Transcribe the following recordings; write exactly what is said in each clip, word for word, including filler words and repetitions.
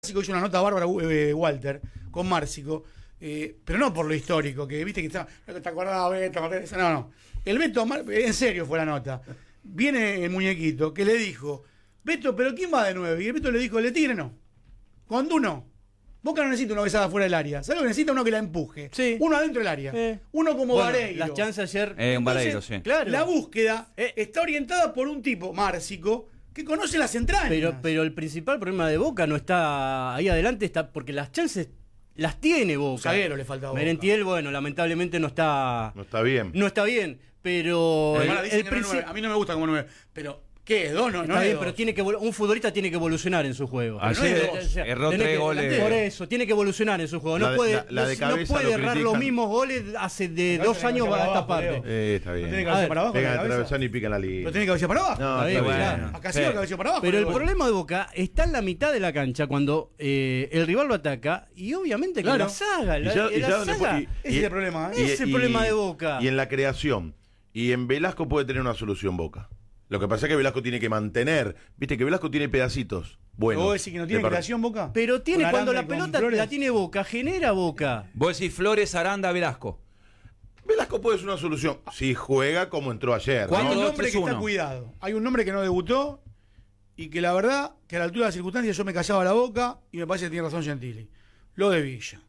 Márcico hizo una nota bárbara, eh, Walter, con Márcico, eh, pero no por lo histórico, que viste que está, ¿te acordás, Beto? No, no. El Beto, en serio fue la nota. Viene el muñequito que le dijo, Beto, ¿pero quién va de nueve? Y el Beto le dijo, el de Tigre no. Cuando uno, Boca no necesita una besada fuera del área, ¿sabes lo que necesita? Uno que la empuje. Sí. Uno adentro del área. Eh. Uno como bueno, Vareiro. Las chances ayer. Eh, un Vareiro, Entonces, sí. Claro. La búsqueda Eh. está orientada por un tipo, Márcico, que conoce las entrañas. Pero, pero el principal problema de Boca no está ahí adelante, está porque las chances las tiene Boca. Zaguero le falta a Boca. Merentiel, bueno, lamentablemente no está. No está bien. No está bien, pero. Pero el- ahora dicen el que no es princi- nueve. A mí no me gusta como nueve. Pero, ¿qué es? Dos, no, Está no bien, es pero dos. tiene que evolu- un futbolista tiene que evolucionar en su juego. Ayer No es- erró tenés tres que- goles. Por eso, tiene que evolucionar en su juego. La No de- puede, la- la de no- cabeza no puede lo errar critican. los mismos goles hace de Pero dos tiene años que a hacer esta para parte. abajo, Eh, está ¿No tiene bien. que A hacer ver, para abajo? Venga, la a cabeza? atravesar y pica la línea. ¿Lo tiene que hacer para abajo? No, Está está bien, bien. claro. Acá Sí. sí lo cabeceo para abajo. Pero el bueno. problema de Boca está en la mitad de la cancha cuando eh, el rival lo ataca y obviamente Claro. que la saga, Y la, ya- y la ya donde saga- fue- y- Ese es el problema, ¿eh? Ese es el problema de Boca. Y en la creación. Y en Velasco puede tener una solución Boca. Lo que pasa es que Velasco tiene que mantener. Viste que Velasco tiene pedacitos. Bueno. ¿Vos decís que no tiene creación, Boca? Pero tiene Con cuando Aranda la y con pelota Flores. la tiene Boca, genera Boca. Vos decís Flores, Aranda, Velasco. Velasco puede ser una solución. Si juega como entró ayer. Hay ¿Cuándo? un ¿no? dos, nombre tres, que está uno. cuidado. Hay un nombre que no debutó y que la verdad, que a la altura de las circunstancias yo me callaba la boca y me parece que tiene razón Gentili. Lo de Villa.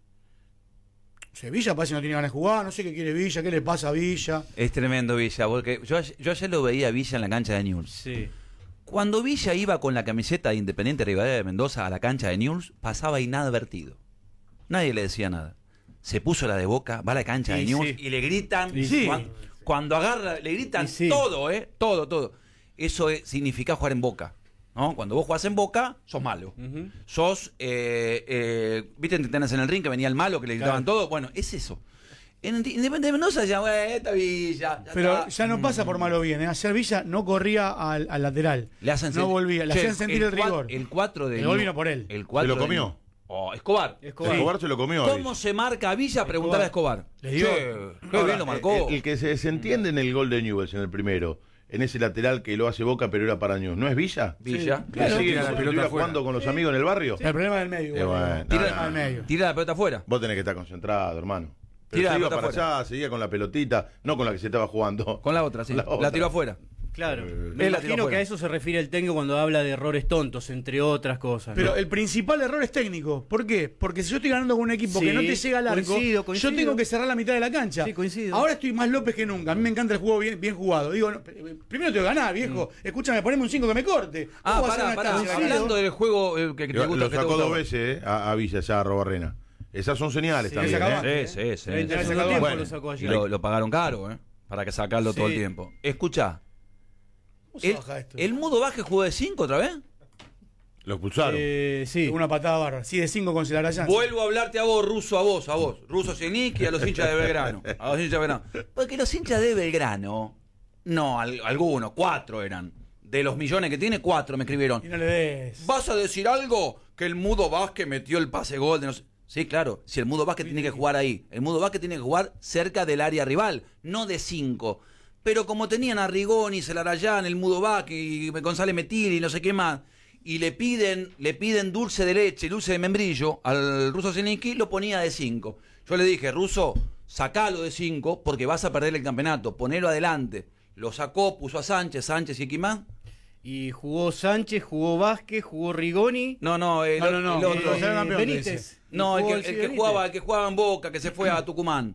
O sea, Villa parece que no tiene ganas de jugar, no sé qué quiere Villa, qué le pasa a Villa. Es tremendo Villa, porque yo, yo ayer lo veía a Villa en la cancha de Newell's. Sí. Cuando Villa iba con la camiseta de Independiente Rivadavia de Mendoza a la cancha de Newell's, pasaba inadvertido. Nadie le decía nada. Se puso la de Boca, va a la cancha de Y Newell's sí. y le gritan. Y sí. Cuando, cuando agarra, le gritan Y sí. todo, ¿eh? Todo, todo. Eso es- significa jugar en Boca. ¿No? Cuando vos jugás en Boca, sos malo. Ujú. Sos, eh, eh, viste en Titanes en el ring que venía el malo, que le gritaban todo. Bueno, es eso. En Independiente de Mendoza ya, bueno, esta Villa. ya Pero está. ya no pasa por malo bien. ¿eh? Ayer Villa no corría al, al lateral. Le hacen no sen- volvía, le Che, hacían sentir el, cua- rigor. El cuatro de El gol vino por él. El cuatro ¿Se lo de- comió? Oh, Escobar. Escobar. Escobar se lo comió. a ¿Cómo Villa. se marca a Villa? Preguntale a Escobar. Le dio- Che, qué Ahora, bien lo marcó. El, el que se desentiende en el gol de Newell's en el primero, en ese lateral que lo hace Boca pero era para Newell's, ¿no es Villa? Villa. Que Claro. sigue Tira como la si pelota estuviera afuera. jugando con los amigos en el barrio. El problema del medio. Eh, bueno, bueno, el no, problema no, del no. medio. Tira la pelota afuera. Vos tenés que estar concentrado, hermano. Pero Tira se la iba pelota para afuera. allá, seguía con la pelotita, no con la que se estaba jugando. Con la otra, sí. La, otra. tiró afuera. Claro. Eh, Me él la tiró imagino que afuera. a eso se refiere el técnico cuando habla de errores tontos, entre otras cosas. Pero ¿no? el principal error es técnico. ¿Por qué? Porque si yo estoy ganando con un equipo Sí, que no te llega al arco, coincido, coincido. yo tengo que cerrar la mitad de la cancha. Sí, coincido. Ahora estoy más López que nunca. A mí me encanta el juego bien, bien jugado. Digo, no, eh, primero tengo que ganar, viejo. Escúchame, poneme un cinco que me corte. ¿Cómo Ah, va a ser pará, una pará. estancia, Hablando querido? del juego eh, que, que te Lo, gusta. lo que te sacó gusta. dos veces eh, a, a Villa ya a Robarrena. Esas son señales Sí, también. esa acaba- ¿eh? Sí, sí, sí. En el Ya se segundo acabó. tiempo Bueno, lo sacó Y ayer. lo, lo pagaron caro, ¿eh? Para que sacarlo todo el Sí. tiempo. Escucha. ¿Cómo se El, baja esto? el Mudo Vázquez jugó de cinco otra vez. Lo expulsaron. Eh, sí. Una patada bárbara. Sí, de cinco con Celarayán. Vuelvo a hablarte a vos, Ruso, a vos, a vos. Ruso Sieniki y a los hinchas de Belgrano. A los hinchas de Belgrano. Porque los hinchas de Belgrano, no, al- algunos, cuatro eran. De los millones que tiene, cuatro me escribieron. Y no le des. ¿Vas a decir algo? Que el Mudo Vázquez metió el pase gol de no sé- Sí, claro. Si el Mudo Vázquez tiene que jugar ahí. El Mudo Vázquez tiene que jugar cerca del área rival, no de cinco. Pero como tenían a Rigoni, Celarayán, el Mudo Vázquez y González Metil y no sé qué más, y le piden, le piden dulce de leche, dulce de membrillo al Ruso Sieniki, lo ponía de cinco. Yo le dije, Ruso, sacalo de cinco porque vas a perder el campeonato, ponelo adelante. Lo sacó, puso a Sánchez, Sánchez y quién más. Y jugó Sánchez, jugó Vázquez, jugó Rigoni. No, no, el, No, no, no, el otro. eh, Salió campeón, Benítez. dice. No, el Jugó que, el que Benítez. jugaba, el que jugaba en Boca, que se fue a Tucumán.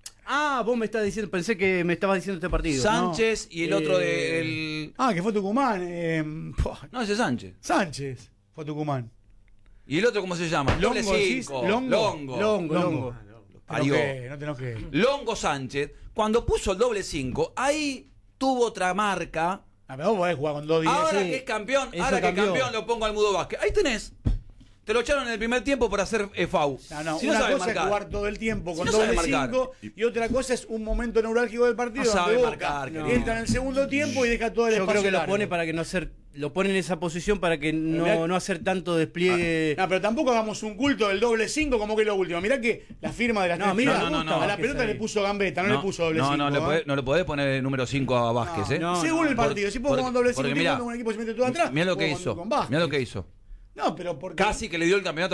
Ah, vos me estás diciendo, pensé que me estabas diciendo este partido. Sánchez y el otro Eh, de el... Ah, que fue Tucumán. Eh, puah, No, ese es Sánchez. Sánchez fue Tucumán. ¿Y el otro cómo se llama? Longo, Doble decís, cinco. Longo. Longo. Longo, Longo. Longo. Parió. No te enojes, no te enojes. Longo Sánchez, cuando puso el doble cinco, ahí tuvo otra marca. Ah, pero vos podés jugar con dos diez. Ahora sí. que es campeón, Eso ahora que es cambió. campeón lo pongo al Mudo Vázquez. Ahí tenés. Te lo echaron en el primer tiempo por hacer eh, F A U. No, no, Si no una sabe cosa marcar. es jugar todo el tiempo Si con no doble sabe marcar. cinco y otra cosa es un momento neurálgico del partido No donde sabe Boca marcar, querido. entra en el segundo tiempo y deja todo el Yo espacio creo que lo largo. pone para que no hacer, lo pone en esa posición para que Mirá- no, no hacer tanto despliegue. No, pero tampoco hagamos un culto del doble cinco como que es lo último. Mirá que la firma de las No, tres mira, firmas, no, no, no. a la Vázquez pelota ahí. le puso Gambetta, no, le puso doble no, cinco. no, le ¿eh? podés, no le podés poner el número cinco a Vázquez, ¿eh? No, Según no. el partido, si puedo Porque- jugar doble cinco porque y mirá, un equipo se mete todo atrás. Mira lo que juego hizo. con- con Vázquez. Mira lo que hizo. No, pero porque... Casi que le dio el campeonato